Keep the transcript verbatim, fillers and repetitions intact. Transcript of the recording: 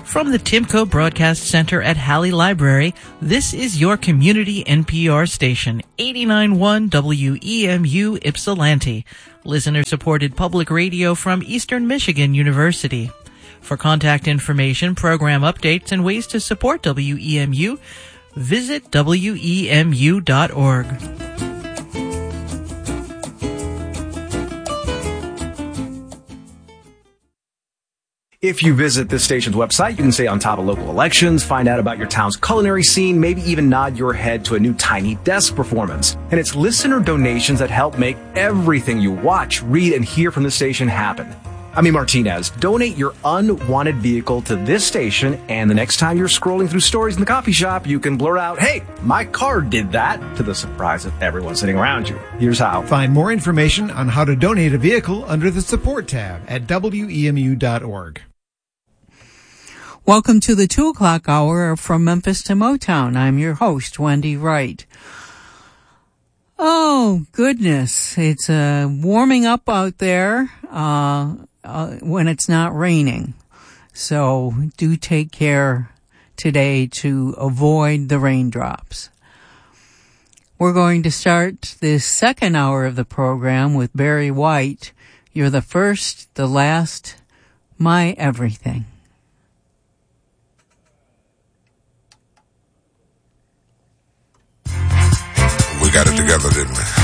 From the Timco Broadcast Center at Halley Library, this is your community N P R station, eighty-nine point one W E M U Ypsilanti, listener-supported public radio from Eastern Michigan University. For contact information, program updates, and ways to support W E M U, visit W E M U dot org. If you visit this station's website, you can stay on top of local elections, find out about your town's culinary scene, maybe even nod your head to a new Tiny Desk performance. And it's listener donations that help make everything you watch, read, and hear from the station happen. I'm E. Martinez. Donate your unwanted vehicle to this station, and the next time you're scrolling through stories in the coffee shop, you can blurt out, "Hey, my car did that," to the surprise of everyone sitting around you. Here's how. Find more information on how to donate a vehicle under the Support tab at W E M U dot org. Welcome to the two o'clock hour from Memphis to Motown. I'm your host, Wendy Wright. Oh, goodness. It's uh, warming up out there uh, uh, when it's not raining. So do take care today to avoid the raindrops. We're going to start this second hour of the program with Barry White. You're the first, the last, my everything. We got it together, didn't we?